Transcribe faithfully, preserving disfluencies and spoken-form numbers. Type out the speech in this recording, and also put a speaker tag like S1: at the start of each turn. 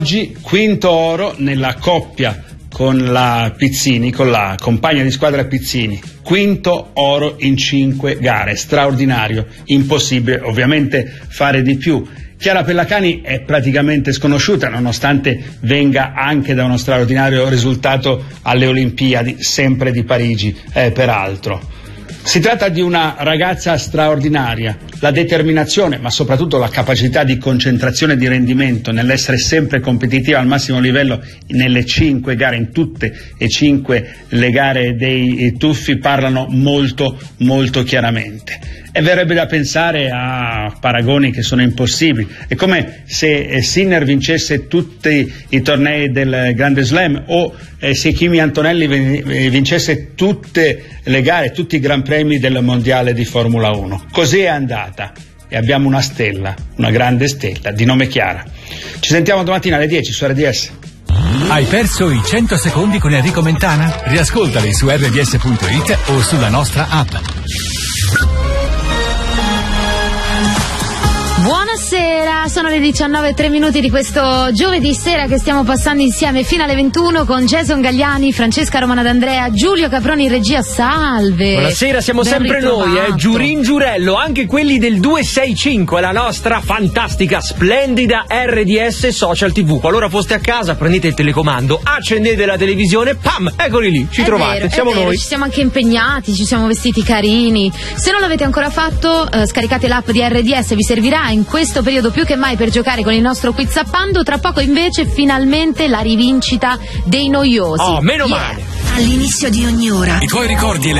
S1: Oggi quinto oro nella coppia con la Pizzini, con la compagna di squadra Pizzini. Quinto oro in cinque gare, straordinario, impossibile ovviamente fare di più. Chiara Pellacani è praticamente sconosciuta, nonostante venga anche da uno straordinario risultato alle Olimpiadi, sempre di Parigi, eh, peraltro. Si tratta di una ragazza straordinaria, la determinazione, ma soprattutto la capacità di concentrazione e di rendimento nell'essere sempre competitiva al massimo livello nelle cinque gare, in tutte e cinque le gare dei tuffi, parlano molto molto chiaramente. E verrebbe da pensare a paragoni che sono impossibili. È come se Sinner vincesse tutti i tornei del Grande Slam o eh, se Kimi Antonelli vincesse tutte le gare, tutti i Gran Premi del Mondiale di Formula uno. Così è andata e abbiamo una stella, una grande stella di nome Chiara. Ci sentiamo domattina alle dieci su R D S.
S2: Hai perso i cento secondi con Enrico Mentana? Riascoltali su erre di esse punto it o sulla nostra app.
S3: Buonasera, sono le diciannove e tre minuti di questo giovedì sera che stiamo passando insieme fino alle ventuno con Jason Gagliani, Francesca Romana D'Andrea, Giulio Caproni in regia. Salve.
S4: Buonasera, siamo
S3: ben
S4: sempre
S3: ritrovato.
S4: noi, eh, Giurin Giurello, anche quelli del duecentosessantacinque, la nostra fantastica, splendida R D S Social tivù. Qualora foste a casa, prendete il telecomando, accendete la televisione, pam, eccoli lì, ci
S3: È
S4: trovate,
S3: vero,
S4: siamo
S3: è vero,
S4: noi.
S3: Ci siamo anche impegnati, ci siamo vestiti carini. Se non l'avete ancora fatto, eh, scaricate l'app di R D S, vi servirà in questo periodo più che mai per giocare con il nostro quiz zappando. Tra poco invece finalmente la rivincita dei noiosi.
S4: Oh, meno
S3: Yeah.
S4: male.
S5: All'inizio di ogni ora
S2: I tuoi ricordi e le